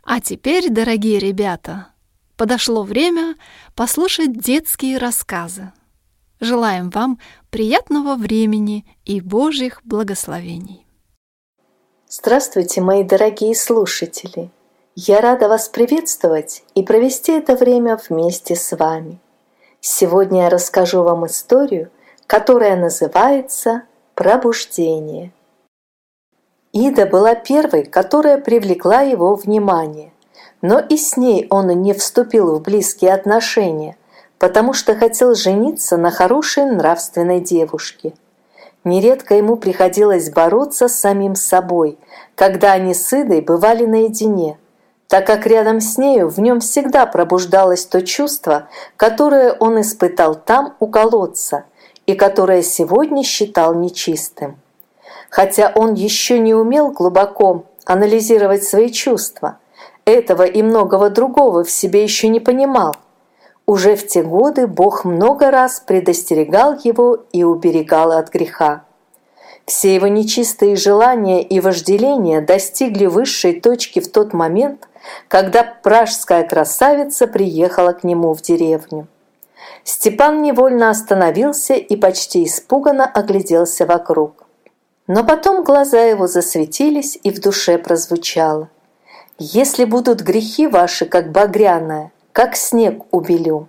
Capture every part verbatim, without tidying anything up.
А теперь, дорогие ребята, подошло время послушать детские рассказы. Желаем вам приятного времени и Божьих благословений. Здравствуйте, мои дорогие слушатели! Я рада вас приветствовать и провести это время вместе с вами. Сегодня я расскажу вам историю, которая называется «Пробуждение». Ида была первой, которая привлекла его внимание, но и с ней он не вступил в близкие отношения, потому что хотел жениться на хорошей нравственной девушке. Нередко ему приходилось бороться с самим собой, когда они с Идой бывали наедине, так как рядом с нею в нем всегда пробуждалось то чувство, которое он испытал там у колодца и которое сегодня считал нечистым. Хотя он еще не умел глубоко анализировать свои чувства, этого и многого другого в себе еще не понимал. Уже в те годы Бог много раз предостерегал его и уберегал от греха. Все его нечистые желания и вожделения достигли высшей точки в тот момент, когда пражская красавица приехала к нему в деревню. Степан невольно остановился и почти испуганно огляделся вокруг. Но потом глаза его засветились, и в душе прозвучало: «Если будут грехи ваши, как багряная, как снег убелю.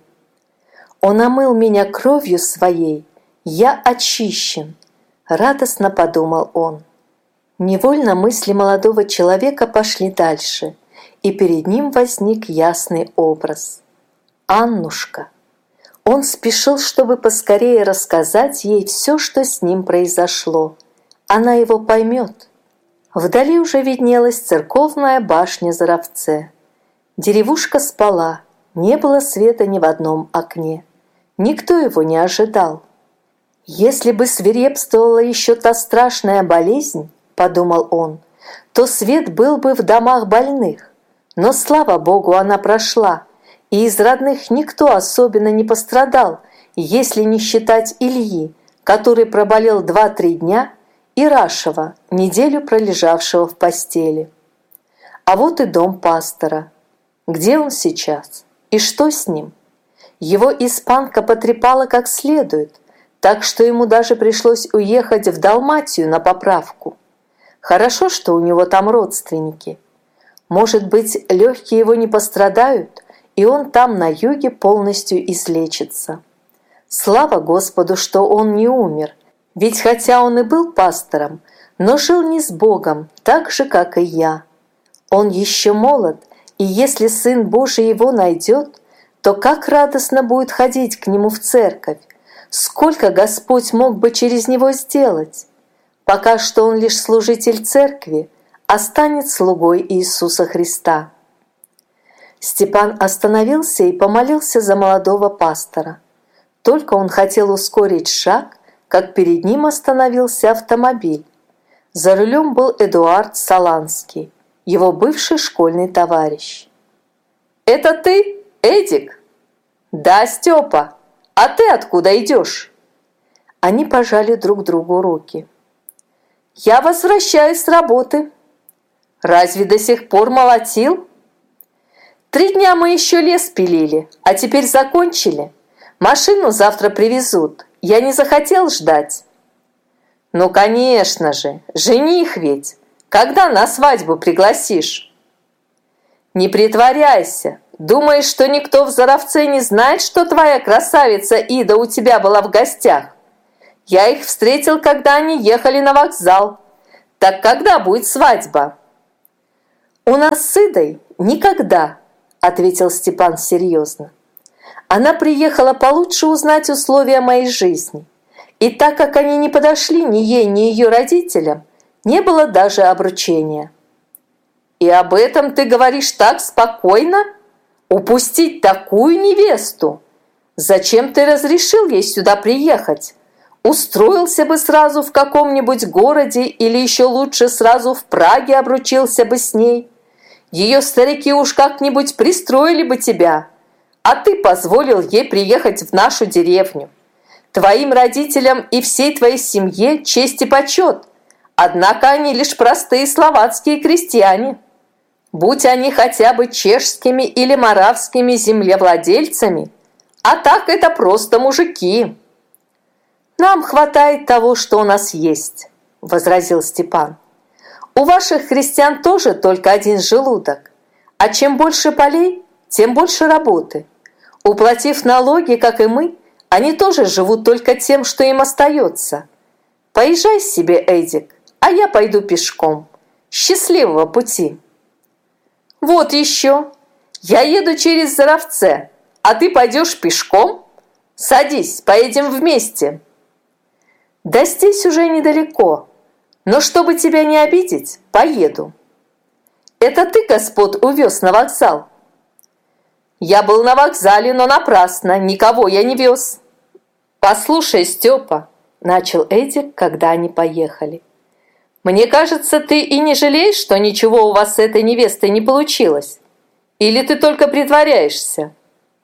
Он омыл меня кровью своей, я очищен», — радостно подумал он. Невольно мысли молодого человека пошли дальше, и перед ним возник ясный образ. Аннушка. Он спешил, чтобы поскорее рассказать ей все, что с ним произошло. Она его поймет. Вдали уже виднелась церковная башня Заровце. Деревушка спала, не было света ни в одном окне. Никто его не ожидал. «Если бы свирепствовала еще та страшная болезнь, — подумал он, — то свет был бы в домах больных. Но, слава Богу, она прошла, и из родных никто особенно не пострадал, если не считать Ильи, который проболел два-три дня, и Рашева, неделю пролежавшего в постели. А вот и дом пастора. Где он сейчас? И что с ним? Его испанка потрепала как следует, так что ему даже пришлось уехать в Далматию на поправку. Хорошо, что у него там родственники. Может быть, легкие его не пострадают, и он там на юге полностью излечится. Слава Господу, что он не умер, ведь хотя он и был пастором, но жил не с Богом, так же, как и я. Он еще молод, и если Сын Божий его найдет, то как радостно будет ходить к нему в церковь, сколько Господь мог бы через него сделать. Пока что он лишь служитель церкви, а станет слугой Иисуса Христа. Степан остановился и помолился за молодого пастора. Только он хотел ускорить шаг, как перед ним остановился автомобиль. За рулем был Эдуард Саланский, его бывший школьный товарищ. «Это ты, Эдик?» «Да, Степа. А ты откуда идешь?» Они пожали друг другу руки. «Я возвращаюсь с работы». «Разве до сих пор молотил?» «Три дня мы еще лес пилили, а теперь закончили. Машину завтра привезут. Я не захотел ждать». «Ну, конечно же, жених ведь. Когда на свадьбу пригласишь?» «Не притворяйся. Думаешь, что никто в Заровце не знает, что твоя красавица Ида у тебя была в гостях? Я их встретил, когда они ехали на вокзал. Так когда будет свадьба?» «У нас с Идой никогда», — ответил Степан серьезно. «Она приехала получше узнать условия моей жизни. И так как они не подошли ни ей, ни ее родителям, не было даже обручения». «И об этом ты говоришь так спокойно? Упустить такую невесту? Зачем ты разрешил ей сюда приехать? Устроился бы сразу в каком-нибудь городе или еще лучше сразу в Праге обручился бы с ней. Ее старики уж как-нибудь пристроили бы тебя. А ты позволил ей приехать в нашу деревню. Твоим родителям и всей твоей семье честь и почет. Однако они лишь простые словацкие крестьяне. будь они хотя бы чешскими или моравскими землевладельцами, а так это просто мужики. Нам хватает того, что у нас есть, возразил Степан. У ваших христиан тоже только один желудок, а чем больше полей, тем больше работы. Уплатив налоги, как и мы, они тоже живут только тем, что им остается. Поезжай себе, Эдик, а я пойду пешком. Счастливого пути. Вот еще. Я еду через Заровце, а ты пойдешь пешком? Садись, поедем вместе. Да здесь уже недалеко, но чтобы тебя не обидеть, поеду. Это ты господ увез на вокзал? Я был на вокзале, но напрасно, никого я не вез. Послушай, Степа, начал Эдик, когда они поехали. Мне кажется, ты и не жалеешь, что ничего у вас с этой невестой не получилось? Или ты только притворяешься?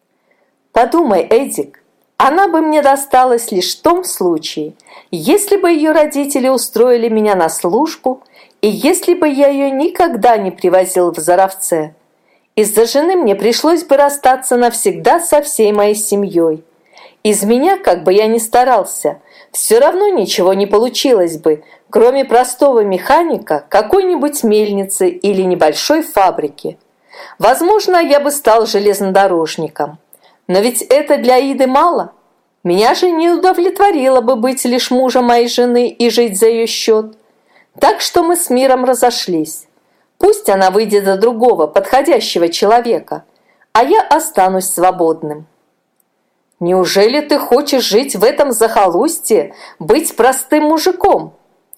Подумай, Эдик, она бы мне досталась лишь в том случае, если бы ее родители устроили меня на службу, и если бы я ее никогда не привозил в Заровце. Из-за жены мне пришлось бы расстаться навсегда со всей моей семьей. Из меня, как бы я ни старался, все равно ничего не получилось бы, кроме простого механика какой-нибудь мельницы или небольшой фабрики. Возможно, я бы стал железнодорожником. Но ведь это для Иды мало. Меня же не удовлетворило бы быть лишь мужем моей жены и жить за ее счет. Так что мы с миром разошлись. Пусть она выйдет за другого, подходящего человека, а я останусь свободным. Неужели ты хочешь жить в этом захолустье, быть простым мужиком?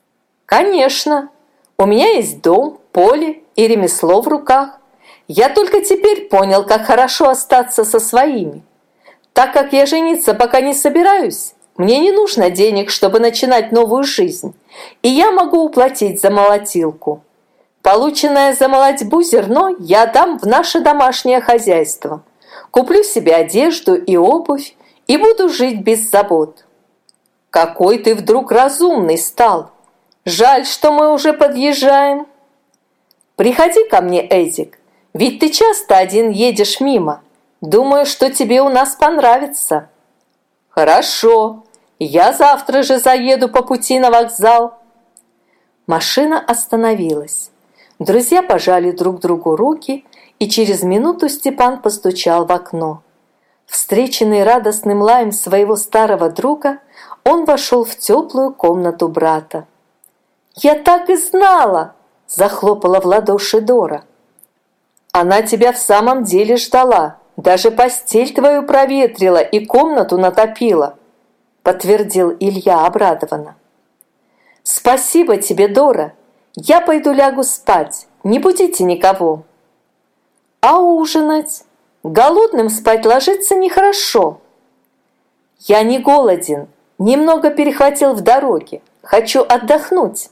Конечно. У меня есть дом, поле и ремесло в руках. Я только теперь понял, как хорошо остаться со своими. Так как я жениться пока не собираюсь, мне не нужно денег, чтобы начинать новую жизнь, и я могу уплатить за молотилку. Полученное за молотьбу зерно я дам в наше домашнее хозяйство. Куплю себе одежду и обувь и буду жить без забот. Какой ты вдруг разумный стал! Жаль, что мы уже подъезжаем. Приходи ко мне, Эдик, ведь ты часто один едешь мимо. Думаю, что тебе у нас понравится. Хорошо, я завтра же заеду по пути на вокзал. Машина остановилась. Друзья пожали друг другу руки, и через минуту Степан постучал в окно. Встреченный радостным лаем своего старого друга, он вошел в теплую комнату брата. «Я так и знала!» – захлопала в ладоши Дора. «Она тебя в самом деле ждала, даже постель твою проветрила и комнату натопила», – подтвердил Илья обрадованно. «Спасибо тебе, Дора! Я пойду лягу спать, не будите никого». «А ужинать? Голодным спать ложиться нехорошо». «Я не голоден, немного перехватил в дороге, хочу отдохнуть».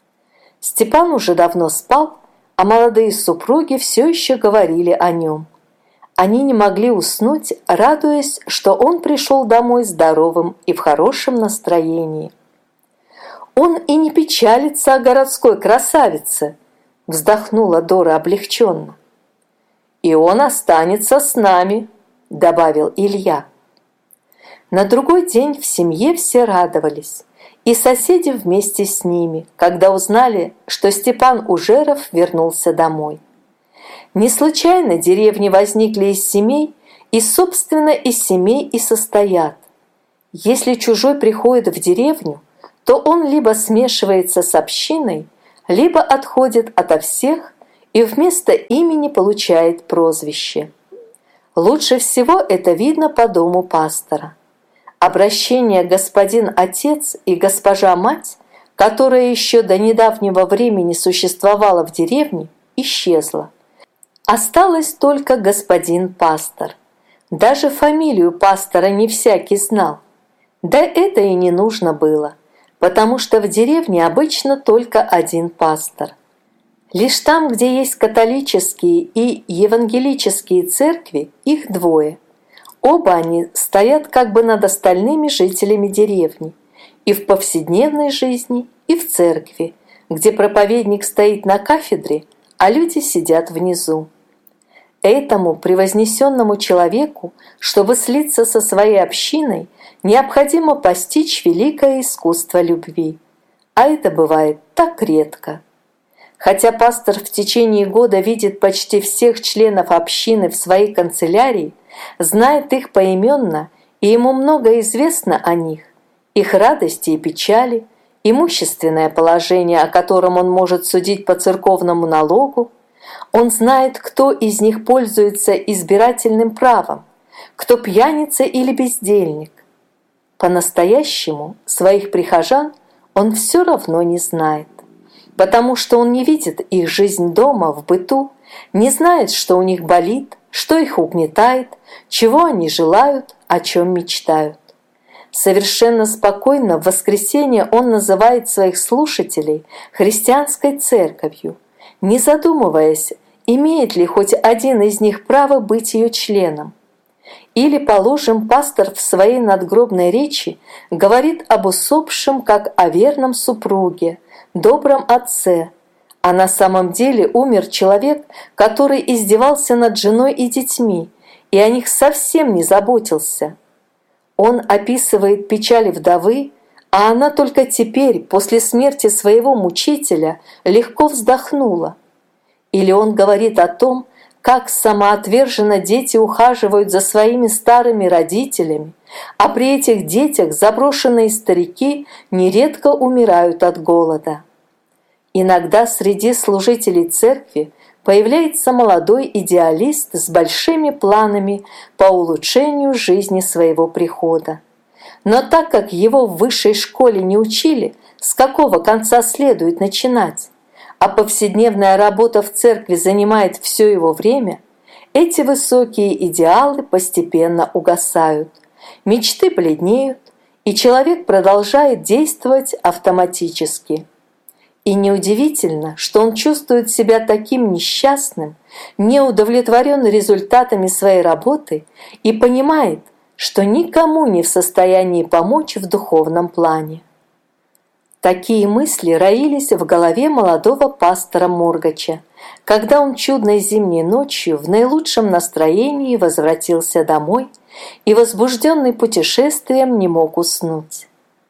Степан уже давно спал, а молодые супруги все еще говорили о нем. Они не могли уснуть, радуясь, что он пришел домой здоровым и в хорошем настроении. «Он и не печалится о городской красавице», – вздохнула Дора облегченно. «И он останется с нами», – добавил Илья. На другой день в семье все радовались, и соседи вместе с ними, когда узнали, что Степан Ужеров вернулся домой. Не случайно деревни возникли из семей, и, собственно, из семей и состоят. Если чужой приходит в деревню, то он либо смешивается с общиной, либо отходит ото всех и вместо имени получает прозвище. Лучше всего это видно по дому пастора. Обращение «господин отец» и «госпожа мать», которое еще до недавнего времени существовало в деревне, исчезло. Осталось только господин пастор. Даже фамилию пастора не всякий знал. Да это и не нужно было, потому что в деревне обычно только один пастор. Лишь там, где есть католические и евангелические церкви, их двое. Оба они стоят как бы над остальными жителями деревни, и в повседневной жизни, и в церкви, где проповедник стоит на кафедре, а люди сидят внизу. Этому превознесенному человеку, чтобы слиться со своей общиной, необходимо постичь великое искусство любви. А это бывает так редко. Хотя пастор в течение года видит почти всех членов общины в своей канцелярии, знает их поименно, и ему много известно о них, их радости и печали, имущественное положение, о котором он может судить по церковному налогу, он знает, кто из них пользуется избирательным правом, кто пьяница или бездельник. По-настоящему своих прихожан он все равно не знает, потому что он не видит их жизнь дома, в быту, не знает, что у них болит, что их угнетает, чего они желают, о чем мечтают. Совершенно спокойно в воскресенье он называет своих слушателей христианской церковью, не задумываясь, имеет ли хоть один из них право быть ее членом. Или, положим, пастор в своей надгробной речи говорит об усопшем как о верном супруге, добром отце, а на самом деле умер человек, который издевался над женой и детьми, и о них совсем не заботился. Он описывает печали вдовы, а она только теперь, после смерти своего мучителя, легко вздохнула. Или он говорит о том, как самоотверженно дети ухаживают за своими старыми родителями, а при этих детях заброшенные старики нередко умирают от голода. Иногда среди служителей церкви появляется молодой идеалист с большими планами по улучшению жизни своего прихода. Но так как его в высшей школе не учили, с какого конца следует начинать, а повседневная работа в церкви занимает все его время, эти высокие идеалы постепенно угасают, мечты бледнеют, и человек продолжает действовать автоматически. И неудивительно, что он чувствует себя таким несчастным, неудовлетворен результатами своей работы и понимает, что никому не в состоянии помочь в духовном плане. Такие мысли роились в голове молодого пастора Моргача, когда он чудной зимней ночью в наилучшем настроении возвратился домой и, возбужденный путешествием, не мог уснуть.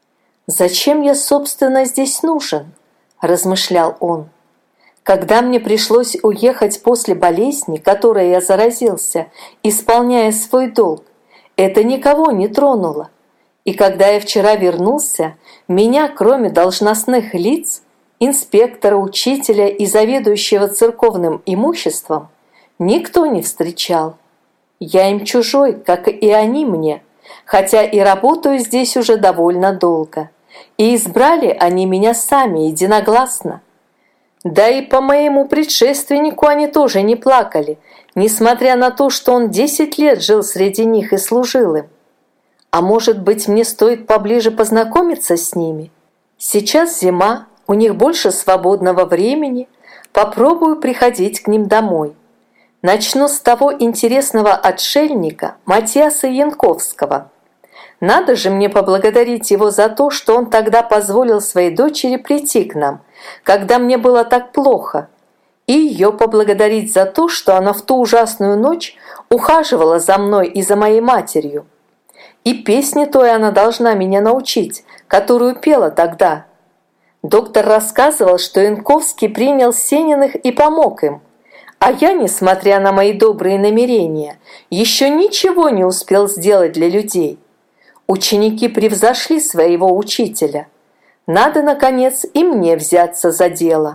«Зачем я, собственно, здесь нужен?» – размышлял он. «Когда мне пришлось уехать после болезни, которой я заразился, исполняя свой долг, это никого не тронуло. И когда я вчера вернулся, меня, кроме должностных лиц, инспектора, учителя и заведующего церковным имуществом, никто не встречал. Я им чужой, как и они мне, хотя и работаю здесь уже довольно долго. И избрали они меня сами единогласно. Да и по моему предшественнику они тоже не плакали, несмотря на то, что он десять лет жил среди них и служил им. А может быть, мне стоит поближе познакомиться с ними? Сейчас зима, у них больше свободного времени, попробую приходить к ним домой. Начну с того интересного отшельника Матиаса Янковского. Надо же мне поблагодарить его за то, что он тогда позволил своей дочери прийти к нам, когда мне было так плохо, и ее поблагодарить за то, что она в ту ужасную ночь ухаживала за мной и за моей матерью. И песни той она должна меня научить, которую пела тогда. Доктор рассказывал, что Янковский принял Сениных и помог им, а я, несмотря на мои добрые намерения, еще ничего не успел сделать для людей. Ученики превзошли своего учителя. Надо, наконец, и мне взяться за дело.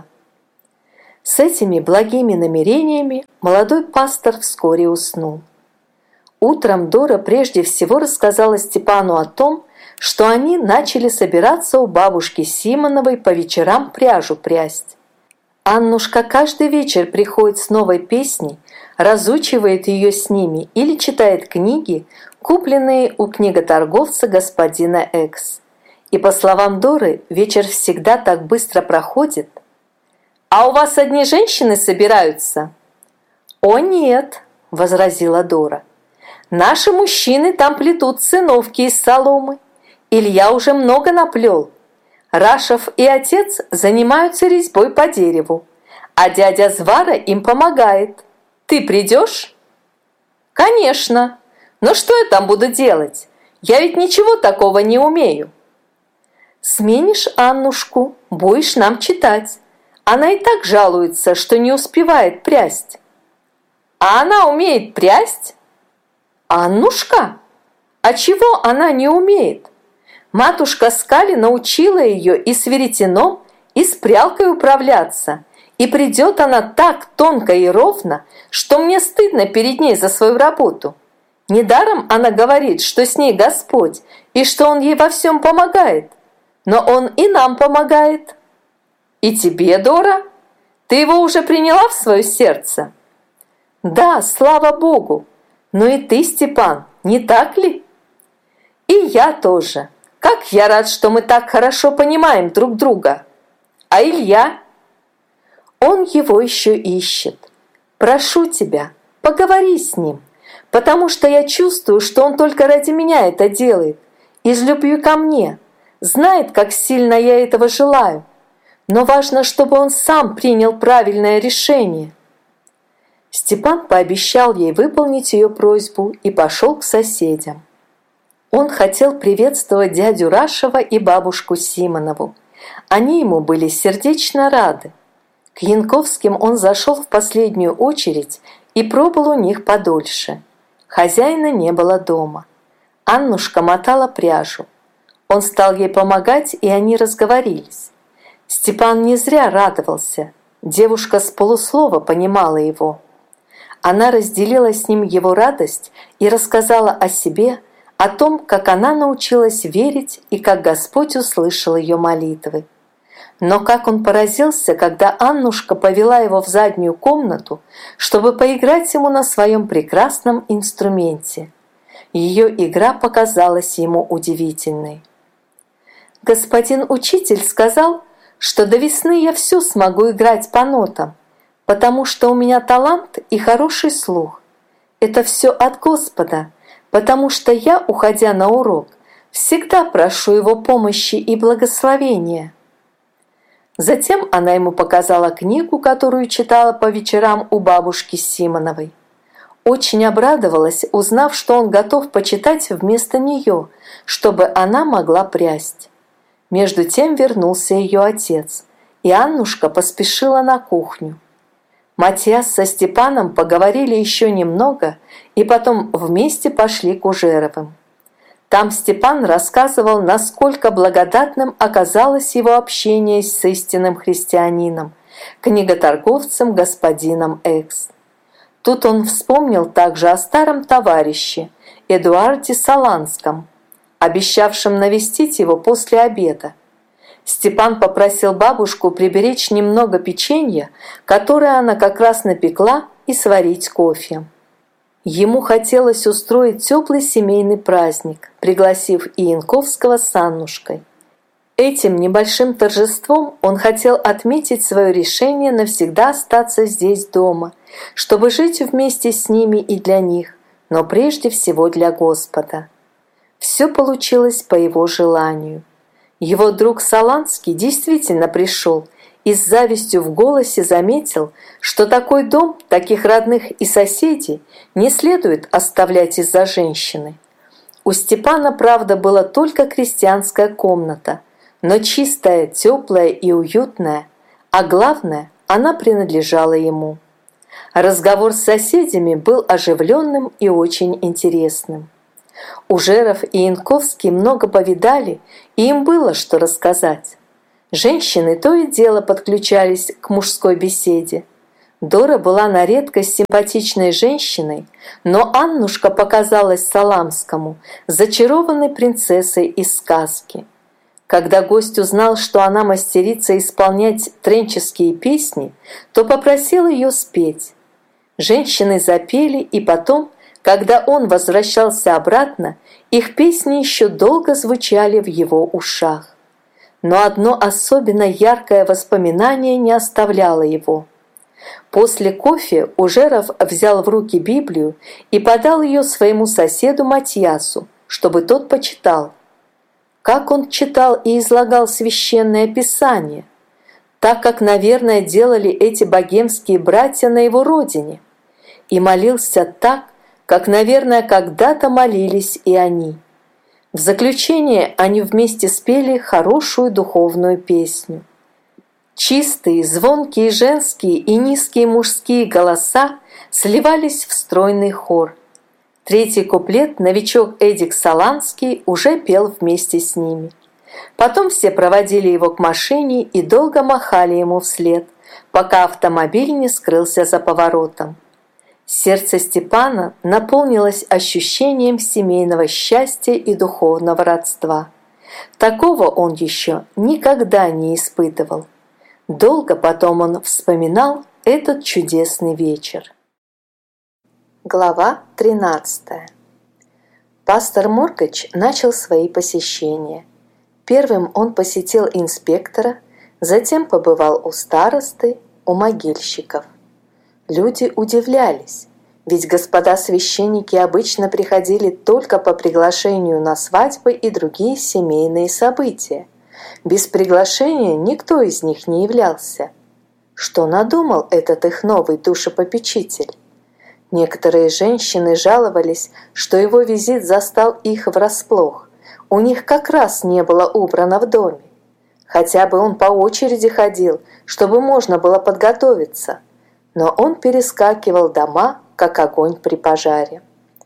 С этими благими намерениями молодой пастор вскоре уснул. Утром Дора прежде всего рассказала Степану о том, что они начали собираться у бабушки Симоновой по вечерам пряжу прясть. Аннушка каждый вечер приходит с новой песней, разучивает ее с ними или читает книги, купленные у книготорговца господина Экс. И, по словам Доры, вечер всегда так быстро проходит. «А у вас одни женщины собираются?» «О, нет», — возразила Дора. «Наши мужчины там плетут циновки из соломы. Илья уже много наплел. Рашев и отец занимаются резьбой по дереву, а дядя Звара им помогает. Ты придешь?» «Конечно. Но что я там буду делать? Я ведь ничего такого не умею». «Сменишь Аннушку, будешь нам читать. Она и так жалуется, что не успевает прясть». «А она умеет прясть?» «Аннушка? А чего она не умеет? Матушка Скали научила ее и с веретеном, и с прялкой управляться, и придет она так тонко и ровно, что мне стыдно перед ней за свою работу. Недаром она говорит, что с ней Господь, и что Он ей во всем помогает. Но Он и нам помогает. И тебе, Дора? Ты его уже приняла в свое сердце?» «Да, слава Богу! Но и ты, Степан, не так ли?» «И я тоже. Как я рад, что мы так хорошо понимаем друг друга. А Илья?» «Он его еще ищет. Прошу тебя, поговори с ним, потому что я чувствую, что он только ради меня это делает, из любви ко мне, знает, как сильно я этого желаю. Но важно, чтобы он сам принял правильное решение». Степан пообещал ей выполнить ее просьбу и пошел к соседям. Он хотел приветствовать дядю Рашева и бабушку Симонову. Они ему были сердечно рады. К Янковским он зашел в последнюю очередь и пробыл у них подольше. Хозяина не было дома. Аннушка мотала пряжу. Он стал ей помогать, и они разговорились. Степан не зря радовался. Девушка с полуслова понимала его. Она разделила с ним его радость и рассказала о себе, о том, как она научилась верить и как Господь услышал ее молитвы. Но как он поразился, когда Аннушка повела его в заднюю комнату, чтобы поиграть ему на своем прекрасном инструменте. Ее игра показалась ему удивительной. «Господин учитель сказал, что до весны я все смогу играть по нотам, потому что у меня талант и хороший слух. Это все от Господа, потому что я, уходя на урок, всегда прошу Его помощи и благословения». Затем она ему показала книгу, которую читала по вечерам у бабушки Симоновой. Очень обрадовалась, узнав, что он готов почитать вместо нее, чтобы она могла прясть. Между тем вернулся ее отец, и Аннушка поспешила на кухню. Матиас со Степаном поговорили еще немного, и потом вместе пошли к Ужеровым. Там Степан рассказывал, насколько благодатным оказалось его общение с истинным христианином, книготорговцем господином Экс. Тут он вспомнил также о старом товарище Эдуарде Саланском, обещавшем навестить его после обеда. Степан попросил бабушку приберечь немного печенья, которое она как раз напекла, и сварить кофе. Ему хотелось устроить теплый семейный праздник, пригласив и Янковского с Аннушкой. Этим небольшим торжеством он хотел отметить свое решение навсегда остаться здесь дома, чтобы жить вместе с ними и для них, но прежде всего для Господа. Все получилось по его желанию. Его друг Саланский действительно пришел и с завистью в голосе заметил, что такой дом, таких родных и соседей не следует оставлять из-за женщины. У Степана, правда, была только крестьянская комната, но чистая, теплая и уютная, а главное, она принадлежала ему. Разговор с соседями был оживленным и очень интересным. Ужеров и Янковский много повидали, и им было что рассказать. Женщины то и дело подключались к мужской беседе. Дора была на редкость симпатичной женщиной, но Аннушка показалась Саламскому зачарованной принцессой из сказки. Когда гость узнал, что она мастерица исполнять тренческие песни, то попросил ее спеть. Женщины запели, и потом, когда он возвращался обратно, их песни еще долго звучали в его ушах. Но одно особенно яркое воспоминание не оставляло его. После кофе Ужеров взял в руки Библию и подал ее своему соседу Матьясу, чтобы тот почитал. Как он читал и излагал священное писание! так как, наверное, делали эти богемские братья на его родине, и молился так, как, наверное, когда-то молились и они. В заключение они вместе спели хорошую духовную песню. Чистые, звонкие женские и низкие мужские голоса сливались в стройный хор. Третий куплет новичок Эдик Саланский уже пел вместе с ними. Потом все проводили его к машине и долго махали ему вслед, пока автомобиль не скрылся за поворотом. Сердце Степана наполнилось ощущением семейного счастья и духовного родства. Такого он еще никогда не испытывал. Долго потом он вспоминал этот чудесный вечер. Глава тринадцатая. Пастор Моргач начал свои посещения. Первым он посетил инспектора, затем побывал у старосты, у могильщиков. Люди удивлялись, ведь господа священники обычно приходили только по приглашению на свадьбы и другие семейные события. Без приглашения никто из них не являлся. Что надумал этот их новый душепопечитель? Некоторые женщины жаловались, что его визит застал их врасплох. У них как раз не было убрано в доме. Хотя бы он по очереди ходил, чтобы можно было подготовиться. Но он перескакивал дома, как огонь при пожаре.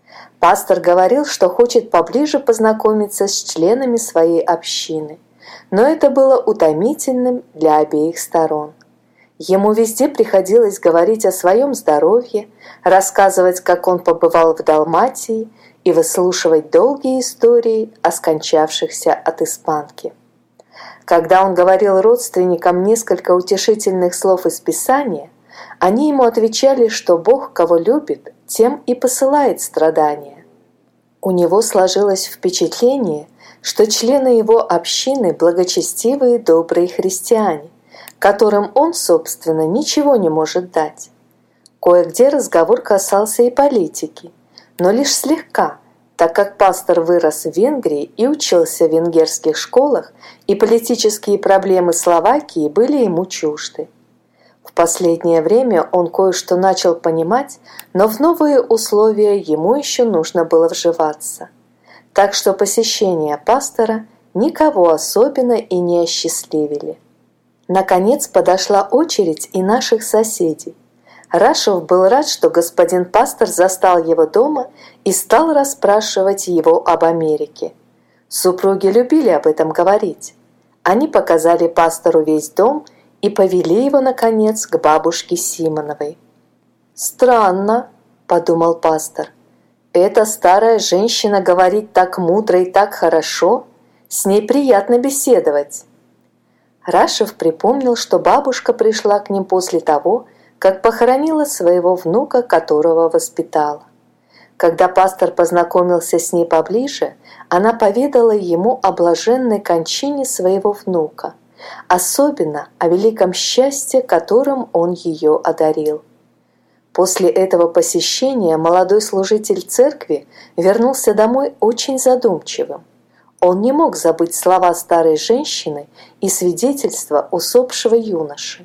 Пастор говорил, что хочет поближе познакомиться с членами своей общины, но это было утомительным для обеих сторон. Ему везде приходилось говорить о своем здоровье, рассказывать, как он побывал в Далматии, и выслушивать долгие истории о скончавшихся от испанки. Когда он говорил родственникам несколько утешительных слов из Писания, они ему отвечали, что Бог, кого любит, тем и посылает страдания. У него сложилось впечатление, что члены его общины благочестивые добрые христиане, которым он, собственно, ничего не может дать. Кое-где разговор касался и политики, но лишь слегка, так как пастор вырос в Венгрии и учился в венгерских школах, и политические проблемы Словакии были ему чужды. В последнее время он кое-что начал понимать, но в новые условия ему еще нужно было вживаться. Так что посещения пастора никого особенно и не осчастливили. Наконец подошла очередь и наших соседей. Рашев был рад, что господин пастор застал его дома и стал расспрашивать его об Америке. Супруги любили об этом говорить. Они показали пастору весь дом и повели его, наконец, к бабушке Симоновой. «Странно», – подумал пастор, – «эта старая женщина говорит так мудро и так хорошо, с ней приятно беседовать». Рашев припомнил, что бабушка пришла к ним после того, как похоронила своего внука, которого воспитала. Когда пастор познакомился с ней поближе, она поведала ему о блаженной кончине своего внука, особенно о великом счастье, которым он ее одарил. После этого посещения молодой служитель церкви вернулся домой очень задумчивым. Он не мог забыть слова старой женщины и свидетельства усопшего юноши.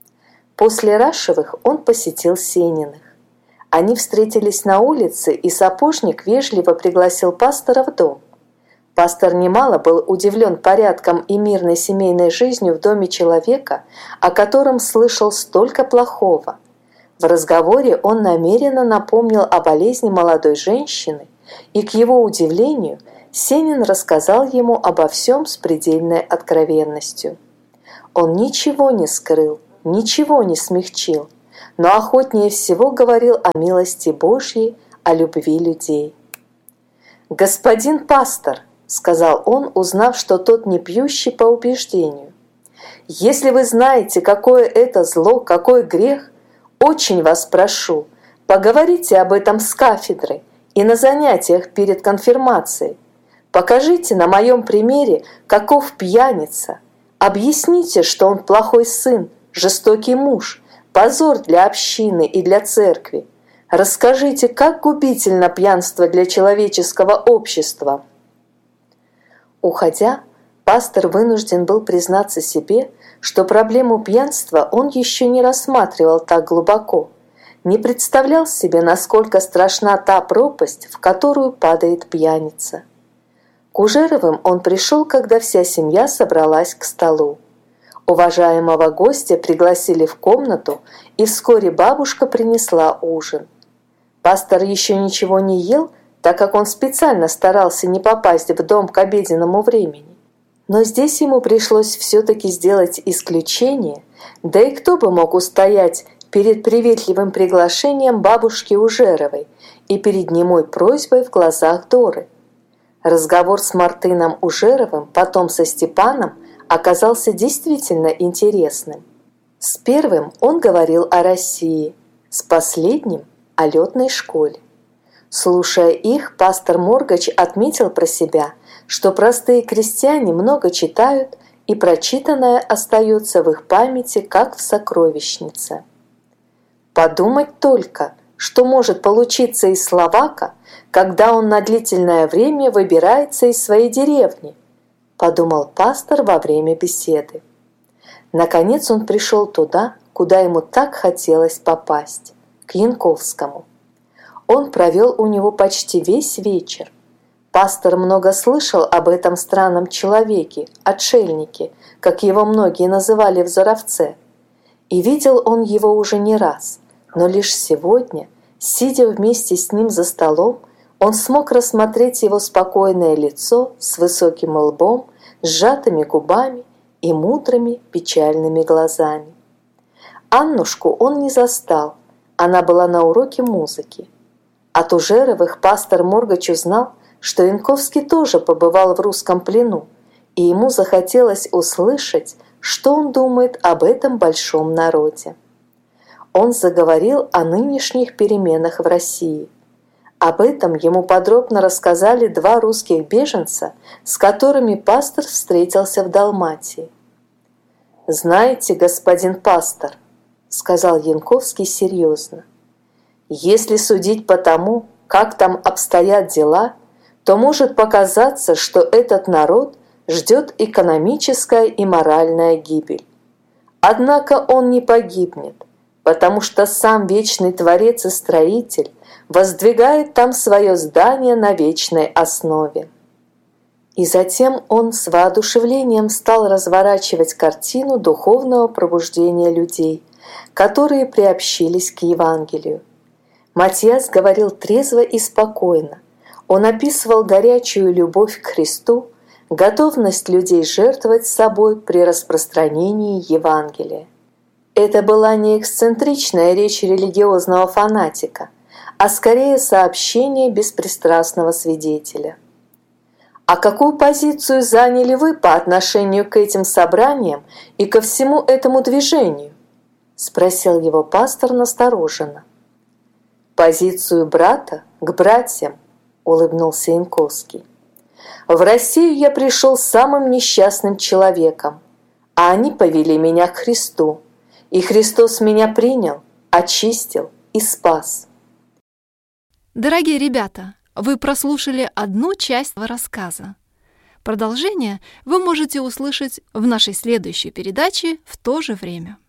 После Рашевых он посетил Сениных. Они встретились на улице, и сапожник вежливо пригласил пастора в дом. Пастор немало был удивлен порядком и мирной семейной жизнью в доме человека, о котором слышал столько плохого. В разговоре он намеренно напомнил о болезни молодой женщины, и, к его удивлению, Сенин рассказал ему обо всем с предельной откровенностью. Он ничего не скрыл, ничего не смягчил, но охотнее всего говорил о милости Божьей, о любви людей. «Господин пастор», — сказал он, узнав, что тот не пьющий по убеждению, «если вы знаете, какое это зло, какой грех, очень вас прошу, поговорите об этом с кафедрой и на занятиях перед конфирмацией. Покажите на моем примере, каков пьяница. Объясните, что он плохой сын, жестокий муж, позор для общины и для церкви. Расскажите, как губительно пьянство для человеческого общества». Уходя, пастор вынужден был признаться себе, что проблему пьянства он еще не рассматривал так глубоко, не представлял себе, насколько страшна та пропасть, в которую падает пьяница. К Ужеровым он пришел, когда вся семья собралась к столу. Уважаемого гостя пригласили в комнату, и вскоре бабушка принесла ужин. Пастор еще ничего не ел, так как он специально старался не попасть в дом к обеденному времени. Но здесь ему пришлось все-таки сделать исключение, да и кто бы мог устоять перед приветливым приглашением бабушки Ужеровой и перед немой просьбой в глазах Доры. Разговор с Мартыном Ужеровым, потом со Степаном, оказался действительно интересным. С первым он говорил о России, с последним – о летной школе. Слушая их, пастор Моргач отметил про себя, что простые крестьяне много читают, и прочитанное остается в их памяти, как в сокровищнице. Подумать только, что может получиться из словака, когда он на длительное время выбирается из своей деревни, подумал пастор во время беседы. Наконец он пришел туда, куда ему так хотелось попасть, к Янковскому. Он провел у него почти весь вечер. Пастор много слышал об этом странном человеке, отшельнике, как его многие называли в Заровце. И видел он его уже не раз, но лишь сегодня, сидя вместе с ним за столом, он смог рассмотреть его спокойное лицо с высоким лбом, сжатыми губами и мудрыми печальными глазами. Аннушку он не застал, она была на уроке музыки. От Ужеровых пастор Моргач узнал, что Янковский тоже побывал в русском плену, и ему захотелось услышать, что он думает об этом большом народе. Он заговорил о нынешних переменах в России. Об этом ему подробно рассказали два русских беженца, с которыми пастор встретился в Далматии. «Знаете, господин пастор, — сказал Янковский серьезно, — если судить по тому, как там обстоят дела, то может показаться, что этот народ ждет экономическая и моральная гибель. Однако он не погибнет, потому что сам вечный Творец и Строитель воздвигает там свое здание на вечной основе». И затем он с воодушевлением стал разворачивать картину духовного пробуждения людей, которые приобщились к Евангелию. Матиас говорил трезво и спокойно. Он описывал горячую любовь к Христу, готовность людей жертвовать собой при распространении Евангелия. Это была не эксцентричная речь религиозного фанатика, а скорее сообщение беспристрастного свидетеля. «А какую позицию заняли вы по отношению к этим собраниям и ко всему этому движению?» – спросил его пастор настороженно. «Позицию брата к братьям», – улыбнулся Янковский. «В Россию я пришел самым несчастным человеком, а они повели меня к Христу, и Христос меня принял, очистил и спас». Дорогие ребята, вы прослушали одну часть рассказа. Продолжение вы можете услышать в нашей следующей передаче в то же время.